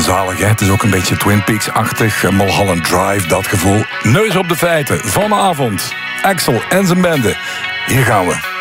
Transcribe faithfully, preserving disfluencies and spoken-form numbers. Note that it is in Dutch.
zalig, hè? Het is ook een beetje Twin Peaks-achtig. Mulholland Drive, dat gevoel. Neus op de feiten. Vanavond. Axel en zijn bende. Hier gaan we.